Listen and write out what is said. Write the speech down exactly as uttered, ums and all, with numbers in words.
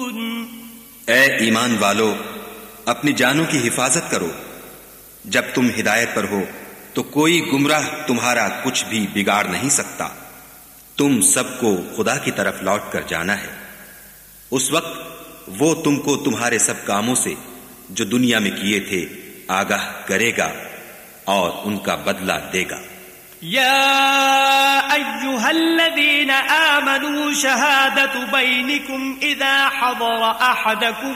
ए ईमान वालो, अपनी जानों की हिफाजत करो। जब तुम हिदायत पर हो तो कोई गुमराह तुम्हारा कुछ भी बिगाड़ नहीं सकता। तुम सबको खुदा की तरफ लौट कर जाना है। उस वक्त वो तुमको तुम्हारे सब कामों से जो दुनिया में किए थे आगाह करेगा और उनका बदला देगा। या अय्युहल्लज़ीना आमनू शहादतु बैनिकुम इज़ा हदरा अहदकुम